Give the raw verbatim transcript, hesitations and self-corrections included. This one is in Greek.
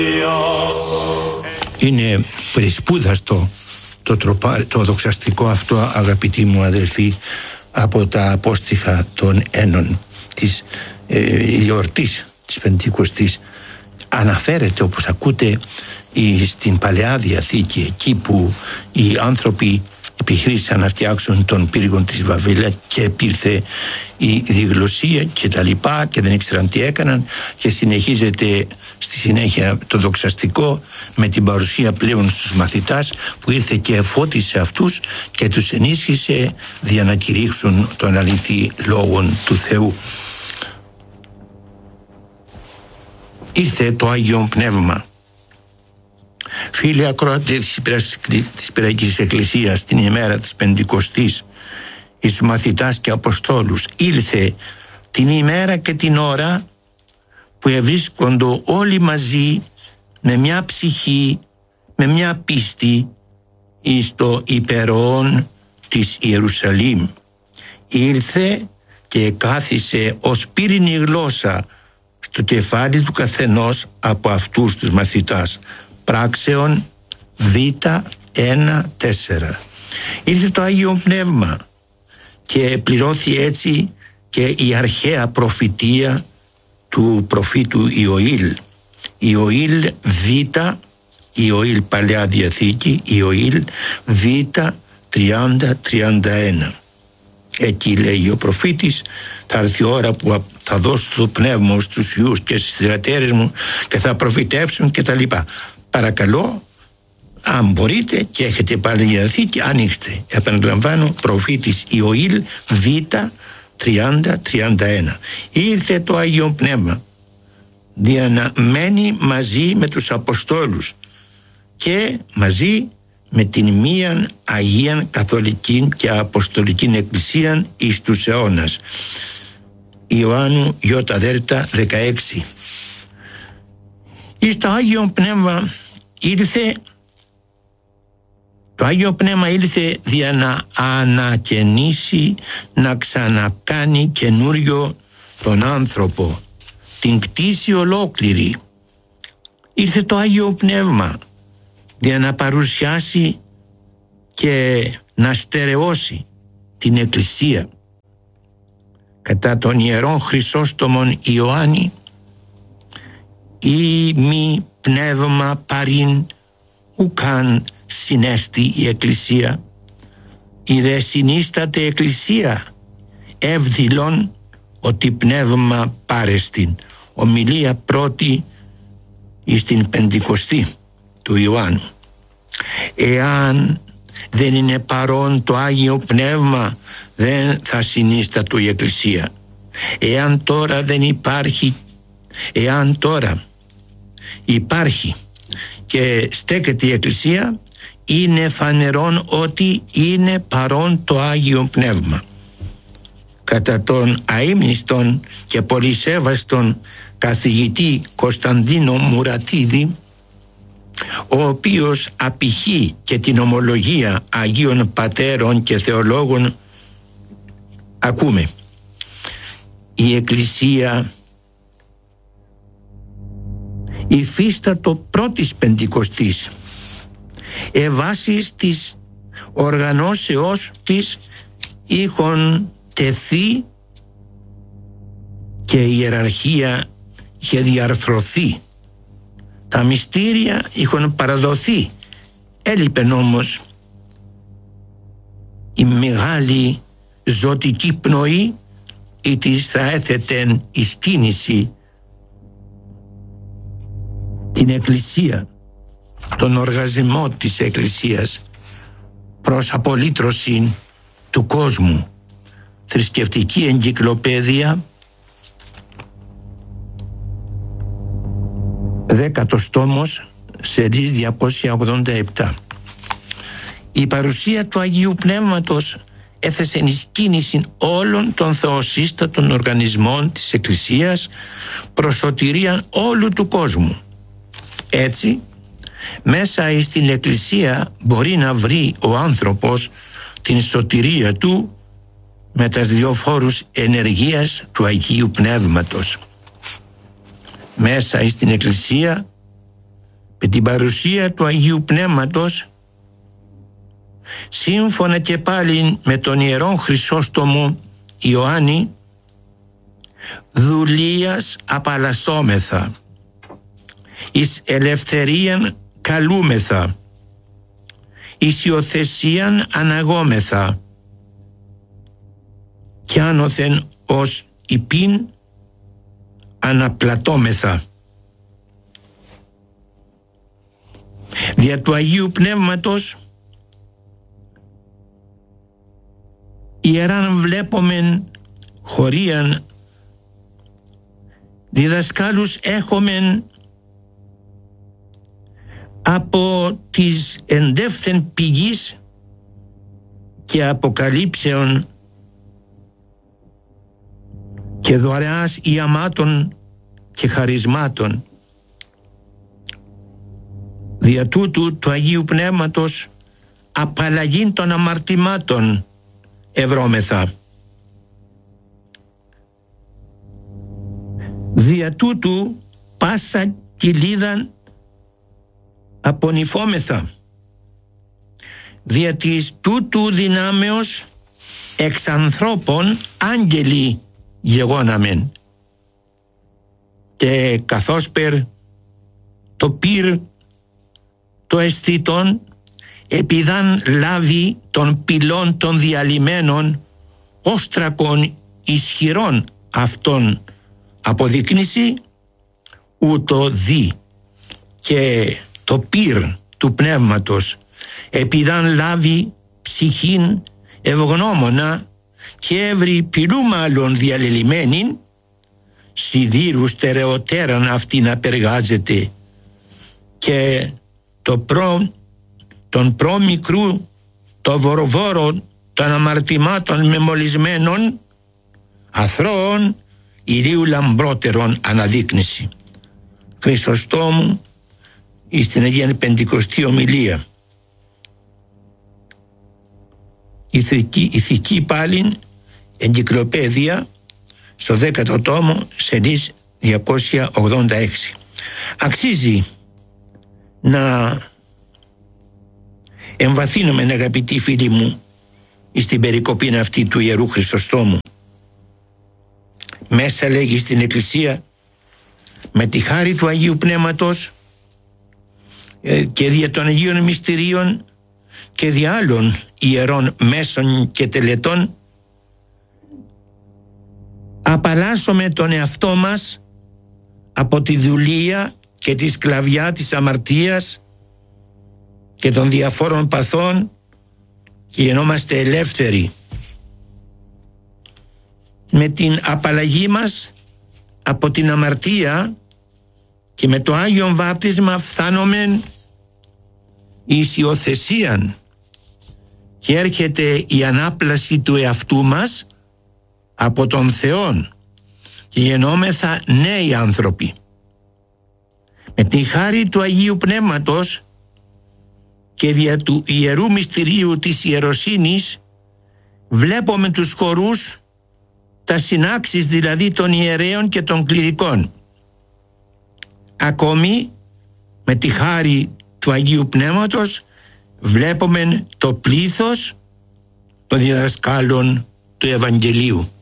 Είναι πρισπούδαστο το, τροπά, το δοξαστικό αυτό, αγαπητοί μου αδελφοί, από τα απόστοιχα των ένων της ε, γιορτής της Πεντηκοστής. Αναφέρεται, όπως ακούτε, η, στην Παλαιά Διαθήκη, εκεί που οι άνθρωποι επιχείρησαν να φτιάξουν τον πύργο της Βαβύλα και επήρθε η διγλωσία και τα λοιπά και δεν ήξεραν τι έκαναν, και συνεχίζεται στη συνέχεια το δοξαστικό με την παρουσία πλέον στους μαθητάς, που ήρθε και εφώτισε αυτούς και τους ενίσχυσε για να κηρύξουν τον αληθή λόγον του Θεού. Ήρθε το Άγιο Πνεύμα. Φίλοι ακροατές της Πυριακής Εκκλησίας, την ημέρα της Πεντηκοστής, εις μαθητάς και αποστόλους, ήλθε την ημέρα και την ώρα που ευρίσκονται όλοι μαζί με μια ψυχή, με μια πίστη εις το υπερόν της Ιερουσαλήμ. Ήρθε και κάθισε ως πύρινη γλώσσα στο κεφάλι του καθενός από αυτούς τους μαθητάς. Πράξεων Β ένα τέσσερα. Ήρθε το Άγιο Πνεύμα και πληρώθη έτσι και η αρχαία προφητεία του προφήτου Ιωήλ. Ιωήλ Β, Ιωήλ Παλαιά Διαθήκη, Ιωήλ Β τριάντα τριάντα ένα. Εκεί λέει ο προφήτης, θα έρθει η ώρα που θα δώσω το πνεύμα στους ιούς και στις θυγατέρες μου και θα προφητεύσουν και τα λοιπά. Παρακαλώ, αν μπορείτε και έχετε πάλι Διαθήκη, ανοίξτε. Επαναλαμβάνω, προφήτης Ιωήλ Β τριάντα τριάντα ένα. Ήρθε το Άγιο Πνεύμα για να μένει μαζί με τους Αποστόλους και μαζί με την μίαν Αγίαν Καθολική και Αποστολική Εκκλησία εις τους αιώνας. Ιωάννου Ι Δέλτα δεκαέξι. Εις το Άγιο Πνεύμα ήρθε Το Άγιο Πνεύμα ήρθε για να ανακαινήσει, να ξανακάνει καινούριο τον άνθρωπο, την κτήση ολόκληρη. Ήρθε το Άγιο Πνεύμα για να παρουσιάσει και να στερεώσει την Εκκλησία. Κατά τον Ιερόν Χρυσόστομον Ιωάννη, ή μη πνεύμα παρήν ουκαν συνέστη η Εκκλησία, η δε συνίσταται Εκκλησία ευδηλών ότι πνεύμα πάρεστην. Ομιλία πρώτη εις την Πεντηκοστή του Ιωάννου. Εάν δεν είναι παρόν το Άγιο Πνεύμα, δεν θα συνίστατο η Εκκλησία. Εάν τώρα δεν υπάρχει, εάν τώρα υπάρχει και στέκεται η Εκκλησία, είναι φανερόν ότι είναι παρόν το Άγιο Πνεύμα. Κατά τον αείμνηστον και πολυσέβαστον καθηγητή Κωνσταντίνο Μουρατίδη, ο οποίος απηχεί και την ομολογία Αγίων Πατέρων και Θεολόγων, ακούμε: η Εκκλησία υφίστατο πρώτης Πεντηκοστής, εβάσεις της οργανώσεως της είχον τεθεί και η ιεραρχία είχε διαρθρωθεί. Τα μυστήρια είχαν παραδοθεί. Έλειπεν όμως η μεγάλη ζωτική πνοή, ή της θα έθετεν εις κίνηση την Εκκλησία, τον οργασμό της Εκκλησίας προς απολύτρωση του κόσμου. Θρησκευτική Εγκυκλοπαίδεια, δέκατος τόμος, σελίδα διακόσια ογδόντα επτά. Η παρουσία του Αγίου Πνεύματος έθεσε εις κίνηση όλων των θεοσύστατων οργανισμών της Εκκλησίας προς σωτηρία όλου του κόσμου. Έτσι, μέσα στην Εκκλησία μπορεί να βρει ο άνθρωπος την σωτηρία του με τα δύο φόρους ενεργείας του Αγίου Πνεύματος. Μέσα στην Εκκλησία με την παρουσία του Αγίου Πνεύματος, σύμφωνα και πάλι με τον Ιερόν Χρυσόστομο Ιωάννη, δουλείας απαλλασσόμεθα, εις ελευθερίαν καλούμεθα, εις υιοθεσίαν αναγόμεθα, κι άνωθεν ως υπήν αναπλατώμεθα. Δια του Αγίου Πνεύματος ιεράν βλέπομεν χωρίαν, διδασκάλους έχομεν από της εντεύθεν πηγής και αποκαλύψεων και δωρεάς ιαμάτων και χαρισμάτων. Δια τούτου του Αγίου Πνεύματος απαλλαγήν των αμαρτημάτων ευρώμεθα. Δια τούτου πάσα κοιλίδαν απονυφόμεθα. Δια της τούτου δυνάμεως εξ ανθρώπων άγγελοι γεγόναμεν. Και καθώς περ το πυρ το αισθητών επιδάν λάβει των πυλών των διαλυμένων όστρακων ισχυρών αυτών αποδείκνυση, ούτω δι και το πυρ του πνεύματος επιδάν λάβει ψυχήν ευγνώμονα και έβρι πυλού μάλλον διαλελειμμένην, σιδήρου στερεωτέραν αυτή να περγάζεται, και το προ, τον προμικρού το βοροβόρο των αμαρτημάτων μεμολισμένων αθρώων ηλίου λαμπρότερων αναδείκνυση. Χρυσοστόμου εις την Αγία Πεντηκοστή Ομιλία. Ηθική, ηθική πάλιν εγκυκλοπαίδεια στο δέκατο τόμο σελίς διακόσια ογδόντα έξι. Αξίζει να εμβαθύνουμε, αγαπητοί φίλοι μου, στην περικοπή αυτή του Ιερού Χρυσοστόμου. Μέσα λέγει στην Εκκλησία, με τη χάρη του Αγίου Πνεύματος και δια των Αγίων Μυστηρίων και δια άλλων ιερών μέσων και τελετών, απαλλάσσουμε τον εαυτό μας από τη δουλεία και τη σκλαβιά της αμαρτίας και των διαφόρων παθών και γινόμαστε ελεύθεροι. Με την απαλλαγή μας από την αμαρτία και με το Άγιον Βάπτισμα φτάνομεν εις υιοθεσίαν και έρχεται η ανάπλαση του εαυτού μας από τον Θεόν και γεννόμεθα νέοι άνθρωποι. Με την χάρη του Αγίου Πνεύματος και δια του Ιερού Μυστηρίου της Ιεροσύνης βλέπουμε τους χορούς, τα συνάξεις δηλαδή των ιερέων και των κληρικών. Ακόμη με τη χάρη του Αγίου Πνεύματος βλέπουμε το πλήθος των διδασκάλων του Ευαγγελίου.